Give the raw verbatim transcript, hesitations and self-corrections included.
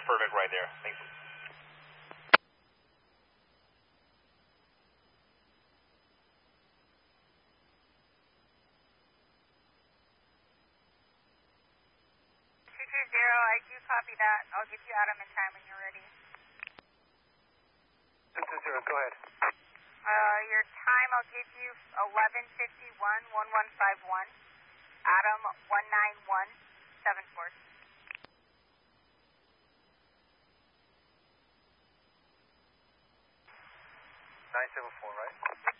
perfect right there. Thanks. two two zero, I do copy that. I'll give you Adam in time when you're ready. two two zero, go ahead. Uh, your time, I'll give you eleven fifty-one, one one five one. Adam, one nine one seven four. nine seven four, right?